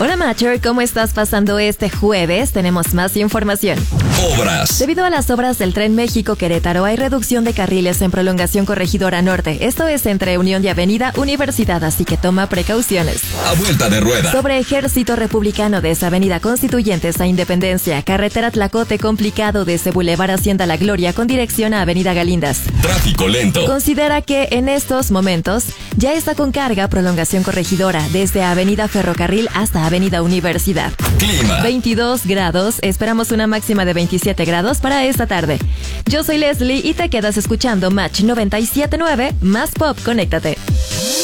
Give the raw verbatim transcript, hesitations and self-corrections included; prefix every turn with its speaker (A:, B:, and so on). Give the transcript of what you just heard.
A: Hola Matcher, ¿cómo estás pasando este jueves? Tenemos más información.
B: Obras.
A: Debido a las obras del Tren México-Querétaro, hay reducción de carriles en prolongación Corregidora Norte. Esto es entre Unión y Avenida Universidad, así que toma precauciones.
B: A vuelta de rueda.
A: Sobre Ejército Republicano desde Avenida Constituyentes a Independencia, carretera Tlacote complicado desde Boulevard Hacienda La Gloria con dirección a Avenida Galindas.
B: Tráfico lento.
A: Considera que en estos momentos ya está con carga prolongación Corregidora desde Avenida Ferrocarril hasta Avenida Universidad.
B: Clima.
A: veintidós grados, esperamos una máxima de veintisiete grados para esta tarde. Yo soy Leslie y te quedas escuchando Match noventa y siete punto nueve, más pop, conéctate.